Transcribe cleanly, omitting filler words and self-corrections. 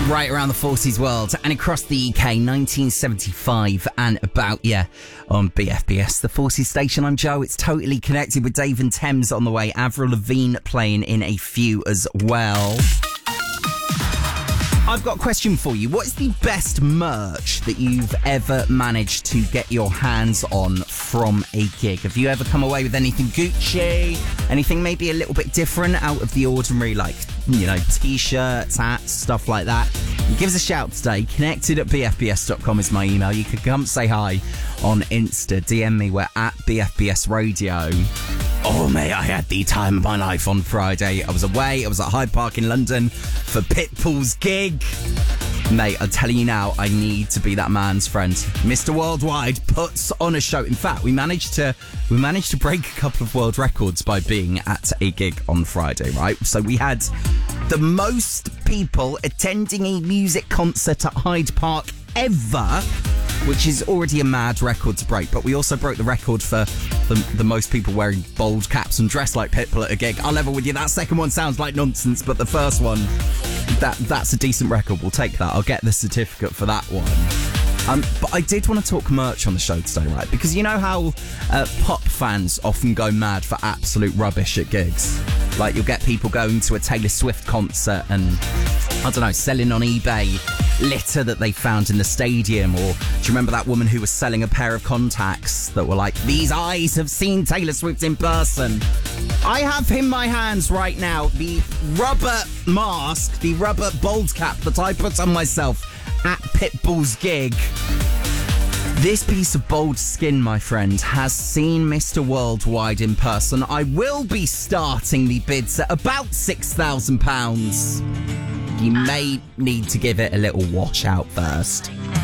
Right around the Forces world and across the UK, 1975 and about, on BFBS, the Forces station. I'm Joe. It's totally connected with Dave and Thames on the way. Avril Lavigne playing in a few as well. I've got a question for you. What is the best merch that you've ever managed to get your hands on from a gig? Have you ever come away with anything Gucci? Anything maybe a little bit different, out of the ordinary, like, t-shirts, hats, stuff like that? Give us a shout today. Connected@bfbs.com is my email. You can come say hi on Insta. DM me. We're at BFBS Radio. Oh, mate, I had the time of my life on Friday. I was away. I was at Hyde Park in London for Pitbull's gig. Mate, I'm telling you now, I need to be that man's friend. Mr. Worldwide puts on a show. In fact, we managed to break a couple of world records by being at a gig on Friday, right? So we had the most people attending a music concert at Hyde Park ever, which is already a mad record to break. But we also broke the record for the most people wearing bold caps and dressed like Pitbull at a gig. I'll level with you, that second one sounds like nonsense, but the first one, that's a decent record. We'll take that. I'll get the certificate for that one. But I did want to talk merch on the show today, right? Because you know how pop fans often go mad for absolute rubbish at gigs? Like, you'll get people going to a Taylor Swift concert and, I don't know, selling on eBay litter that they found in the stadium. Or do you remember that woman who was selling a pair of contacts that were like, these eyes have seen Taylor Swift in person? I have in my hands right now the rubber mask, the rubber bold cap that I put on myself at Pitbull's gig. This piece of bold skin, my friend, has seen Mr. Worldwide in person. I will be starting the bids at about £6,000. You may need to give it a little wash out first.